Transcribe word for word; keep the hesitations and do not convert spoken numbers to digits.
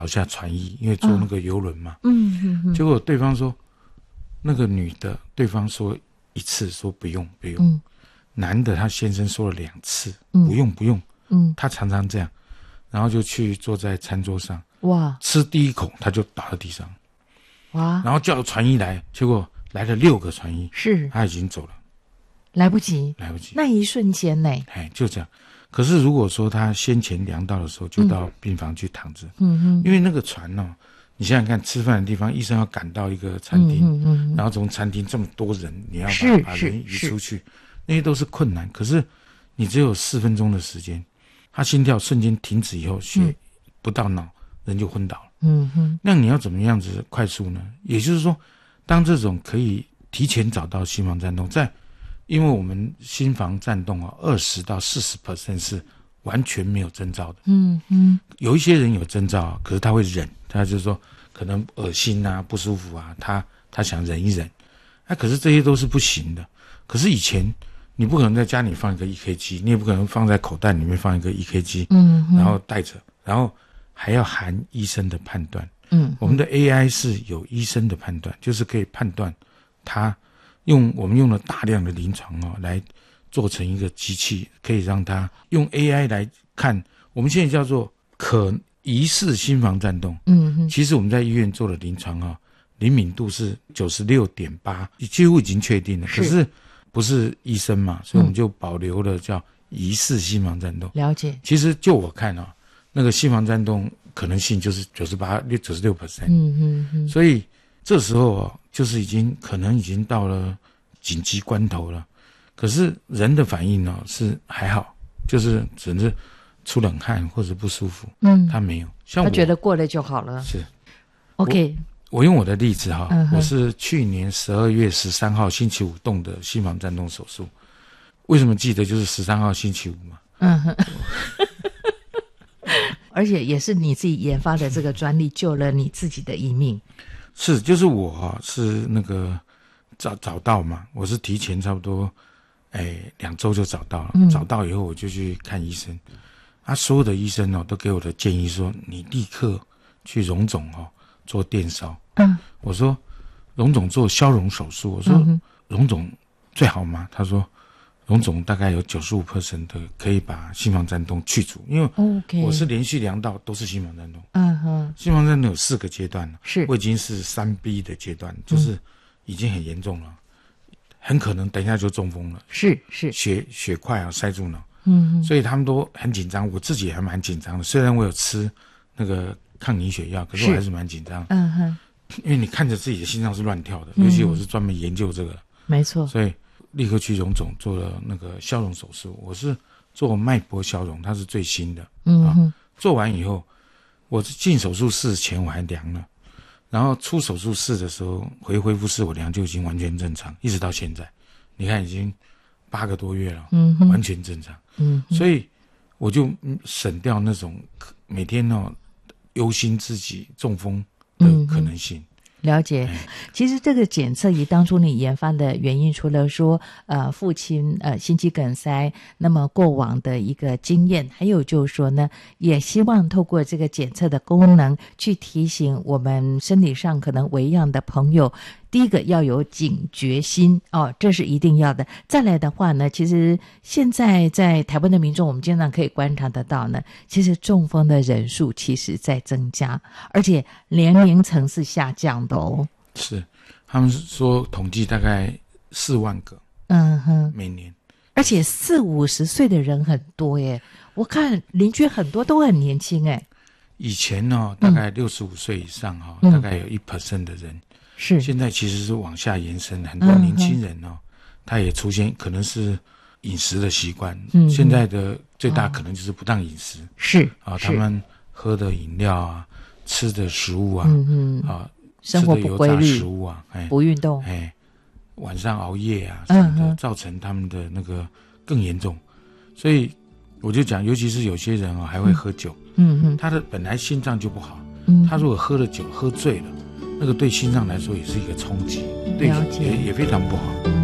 倒下船医，因为坐那个游轮嘛。 嗯嗯嗯。 结果对方说，那个女的，对方说一次说不用不用，嗯、男的他先生说了两次、嗯、不用不用，嗯，他常常这样，然后就去坐在餐桌上，哇，吃第一口他就倒在地上，哇，然后叫船医来，结果来了六个船医，是，他已经走了， 来不及， 来不及， 那一瞬间呢？ 哎，就这样。可是如果说他先前量到的时候，就到病房去躺着，嗯哼，因为那个船哦，你想想看，吃饭的地方，医生要赶到一个餐厅，嗯嗯嗯，然后从餐厅这么多人，你要把把人移出去，那些都是困难。可是你只有四分钟的时间，他心跳瞬间停止以后，血不到脑，人就昏倒了。嗯哼，那你要怎么样子快速呢？也就是说，当这种可以提前找到心房颤动，在因为我们心房颤动啊，二十到四十 percent 是完全没有征兆的。嗯嗯，有一些人有征兆，可是他会忍，他就是说可能恶心啊、不舒服啊，他他想忍一忍。啊，可是这些都是不行的。可是以前你不可能在家里放一个 E K G， 你也不可能放在口袋里面放一个 E K G， 嗯，然后带着，然后还要含医生的判断。嗯，我们的 A I 是有医生的判断，就是可以判断他。用我们用了大量的临床哦，来做成一个机器，可以让它用 A I 来看，我们现在叫做可疑似心房颤动。嗯哼，其实我们在医院做的临床啊、哦，灵敏度是 九十六点八， 几乎已经确定了。可是不是医生嘛，所以我们就保留了叫疑似心房颤动。 了解。 其实就我看啊、哦，那个心房颤动可能性就是 九十八、九十六 percent。嗯哼哼，所以这时候哦，就是已经可能已经到了紧急关头了。可是人的反应呢、哦、是还好，就是只是出冷汗或者不舒服。嗯，他没有，像我他觉得过了就好了。 是 ，OK 我。我用我的例子哈、嗯，我是去年十二月十三号星期五动的心房颤动手术。为什么记得就是十三号星期五嘛？嗯哼。 而且也是你自己研发的这个专利救了你自己的一命。 是，就是我啊，是那个找找到嘛，我是提前差不多，哎，两周就找到了、嗯。找到以后我就去看医生，啊，所有的医生哦都给我的建议说，你立刻去荣总哦做电烧。嗯，我说荣总做消融手术，我说、嗯、荣总最好吗？他说荣总大概有 百分之九十五 的可以把心房颤动去除，因为我是连续量到都是心房颤动。嗯哼，心房颤动有四个阶段了，是我已经是 三 B 的阶段，就是已经很严重了，嗯、很可能等一下就中风了。是是，血血块啊塞住脑。嗯，所以他们都很紧张，我自己也还蛮紧张的。虽然我有吃那个抗凝血药，可是我还是蛮紧张。嗯哼，因为你看着自己的心脏是乱跳的，嗯、尤其我是专门研究这个。没错，所以立刻去荣总做了那个消融手术。我是做脉搏消融，它是最新的。嗯、啊，做完以后，我进手术室前我还量了，然后出手术室的时候回恢复室我量就已经完全正常，一直到现在，你看已经八个多月了，嗯，完全正常。嗯，所以我就省掉那种每天哦忧心自己中风的可能性。嗯， 了解，其实这个检测仪当初你研发的原因，除了说呃父亲呃心肌梗塞那么过往的一个经验，还有就是说呢，也希望透过这个检测的功能去提醒我们身体上可能微恙的朋友，第一个要有警觉心哦，这是一定要的。再来的话呢，其实现在在台湾的民众，我们经常可以观察得到呢，其实中风的人数其实在增加，而且年龄层是下降的哦。 是，他们说统计大概四万个， 嗯哼， 每年， 而且四五十岁的人很多耶，我看邻居很多都很年轻哎。 以前呢、哦，大概六十五岁以上哈、哦嗯，大概有一 percent 的人。是，现在其实是往下延伸，很多年轻人哦，嗯、他也出现可能是饮食的习惯。嗯，现在的最大可能就是不当饮食。是啊，他们喝的饮料啊，吃的食物啊，嗯嗯啊， 生活不规律， 吃的油炸食物啊，哎， 不运动， 哎，晚上熬夜啊什么的，嗯、造成他们的那个更严重。所以我就讲，尤其是有些人啊、哦，还会喝酒。嗯嗯，他的本来心脏就不好，嗯，他如果喝了酒喝醉了。那个对心脏来说也是一个冲击，对也也非常不好。